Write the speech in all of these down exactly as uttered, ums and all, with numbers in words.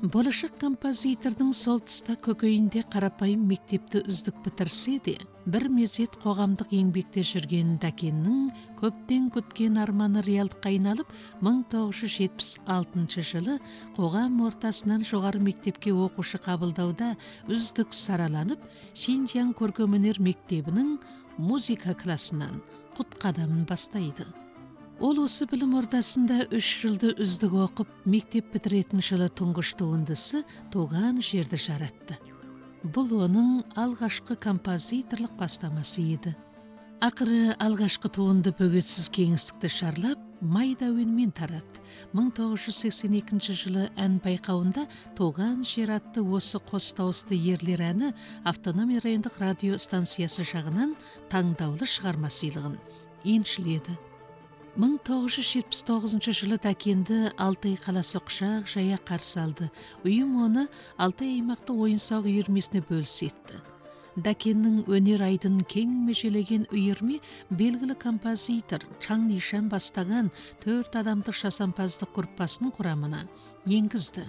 Болашақ композитордың сол тұста көкейінде қарапайым мектепті үздік бітірсе де, бір мезет қоғамдық еңбекте жүрген Дәкеннің көптен күткен арманы реалдыққа айналып, мың тоғыз жүз жетпіс алтыншы жылы қоғам ортасынан жоғары мектепке оқушы қабылдауда үздік сараланып, Шинжяң көркемөнер мектебінің музыка классынан құт қадамын бастайды. Ол осы білім ордасында үш жылды үздік оқып, мектеп бітіретін жылы тұңғыш туындысы туған жерді жаратты. Бұл оның алғашқы композиторлық бастамасы еді. Ақыры алғашқы туынды бөгетсіз кеңістікті шарлап, майда әуенмен таратты. мың тоғыз жүз сексен екінші жылы ән байқауында туған жер атты осы қос дауысты ерлер әні автономия райондық радио станциясы жағынан таңдаулы шығарма сыйлығын еншіледі. мың тоғыз жүз жетпіс тоғызыншы жылы Дәкенді Алтай қаласы құшақ жая қарсы алды. Ұйым оны Алтай аймақты ойын-сауық үйірмесіне бөліс етті. Дәкеннің өнер айдын кең межелеген үйірме белгілі композитор Чаң Нишан бастаған төрт адамдық жасампаздық группасының құрамына енгізді.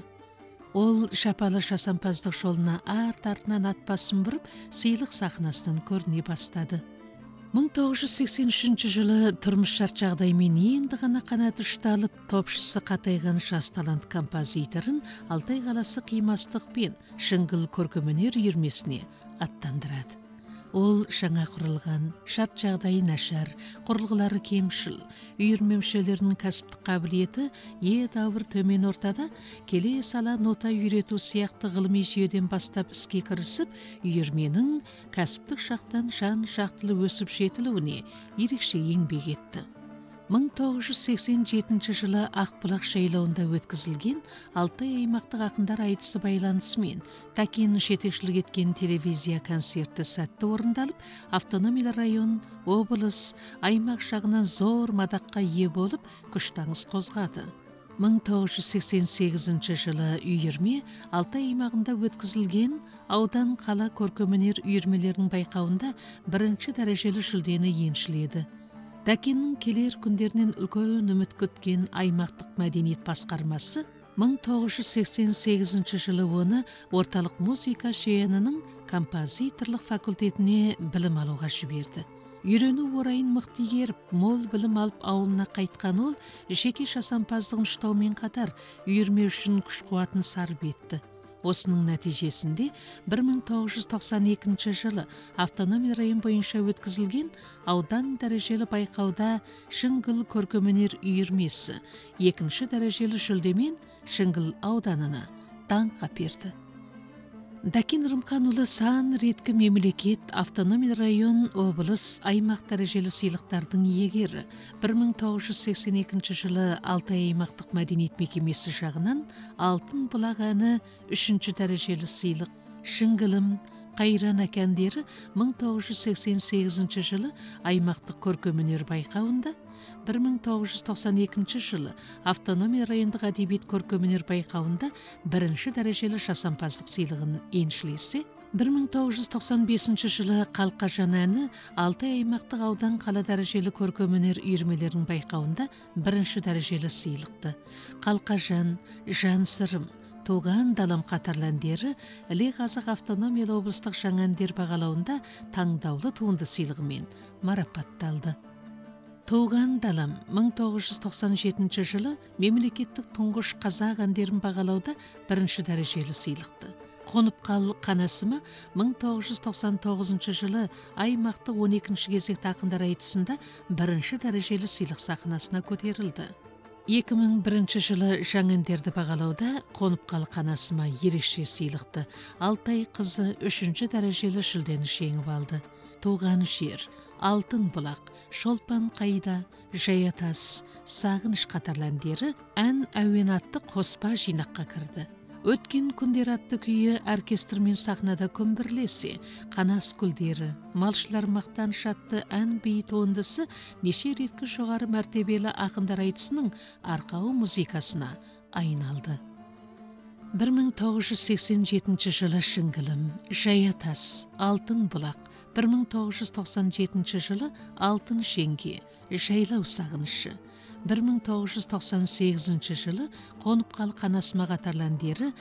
Ол жапалы жасампаздық жолына арт-артынан ат басын бұрып, сыйлық сахнасынан көріне бастады. мың тоғыз жүз сексен үшінші жылы тұрмыс шарт жағдаймен енді ғана қанаты ұшталып, топшысы қатайған жас талант композиторын Алтай қаласы қимастық пен Шыңғыл көркемөнер үйірмесіне аттандырады. Ол жаңа құрылған, шарт жағдайы нашар, құрылғылары кемшіл, үйірме мүшелерінің кәсіптік қабілеті едәуір төмен ортада, келе сала нота үйрету сияқты ғылыми жүйеден бастап іске кірісіп, үйірменің кәсіптік жақтан жан жақтылы өсіп жетілуіне ерекше еңбек етті. мың тоғыз жүз сексен жетінші жылы Ақбұлақ жайлауында өткізілген Алтай аймақтық ақындар айтысы байланысымен Дәкеннің жетекшілік еткен телевизия концерті сәтті орындалып, автономия район, облыс, аймақ жағынан зор мадаққа ие болып, күштаңыз қозғады. мың тоғыз жүз сексен сегізінші жылы үйірме Алтай аймағында өткізілген аудан қала көркемөнер үйірмелерінің байқауында бірінші дәрежелі жүлдені еншіледі. Дәкеннің келер күндерінен үлкен үміт күткен аймақтық мәдениет басқармасы мың тоғыз жүз сексен сегізінші жылы оны орталық музыка шиенінің композиторлық факультетіне білім алуға жіберді. Үйрену орайын мықты игеріп, мол білім алып ауылына қайтқан ол, жеке жасампаздығын ұштаумен қатар үйірме үшін күш-қуатын сарып етті. Осының нәтижесінде бір мың тоғыз жүз тоқсан екінші жылы автономия район бойынша өткізілген аудан дәрежелі байқауда Шыңғыл көркемөнер үйірмесі екінші дәрежелі жүлдемен Шыңғыл ауданына даңқ әперді. Дәкен Рымханұлы сан реткі мемлекет, автономия район, облыс, аймақ дәрежелі сыйлықтардың иегері. бір мың тоғыз жүз сексен екінші жылы Алтай аймақтық мәдениет мекемесі жағынан Алтын бұлақ әні үшінші дәрежелі сыйлық. Шыңғылым, Қайран әкәндері мың тоғыз жүз сексен сегізінші жылы аймақтық көркемөнер байқауында, бір мың тоғыз жүз тоқсан екінші жылы автономия райондық әдебиет көркемөнер байқауында бірінші дәрежелі жасампаздық сыйлығын еншілесе, бір мың тоғыз жүз тоқсан бесінші жылы Қалқажан әні Алтай аймақтық аудан қала дәрежелі көркемөнер үйірмелерінің байқауында бірінші дәрежелі сыйлықты. Қалқажан, Жан сырым, Туған далам қатарлы әндері Іле Қазақ автономиялы облыстық жаңа әндер бағалауында таңдаулы туынды сыйлығымен марапатталды. Туған далам мың тоғыз жүз тоқсан жетінші жылы мемлекеттік тұңғыш қазақ әндерін бағалауда бірінші дәрежелі сыйлықты. Қонып қал қанасыма мың тоғыз жүз тоқсан тоғызыншы жылы аймақтық он екінші кезекті ақындар айтысында бірінші дәрежелі сыйлық сахнасына көтерілді. екі мың бірінші жылы жаңа әндерді бағалауда Қонып қал қанасыма ерекше сыйлықты. Алтай қызы үшінші дәрежелі жүлдені жеңіп алды. Туған жер, Алтын бұлақ, Шолпан қайда, Жаятас, Сағыныш қатарлы әндері ән әуен атты қоспа жинаққа кірді. Өткен күндер атты күйі оркестрмен сахнада көмбірлесе, Қанас гүлдері, Малшылар мақтан шатты ән би туындысы неше реткі жоғары мәртебелі ақындар айтысының арқауы музыкасына айналды. бір мың тоғыз жүз сексен жетінші жылы Шыңғылым, Жаятас, Алтын бұлақ, бір мың тоғыз жүз тоқсан жетінші жылы Алтын жеңге, Жайлау сағынышы, бір мың тоғыз жүз тоқсан сегізінші жылы Қонып қал қанасыма қатарлы әндері